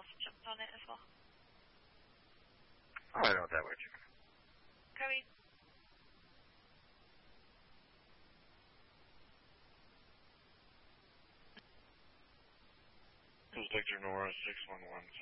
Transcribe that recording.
else jumped on it as well. I know what that way, Jimmy. Copy. This is Victor Nora 611.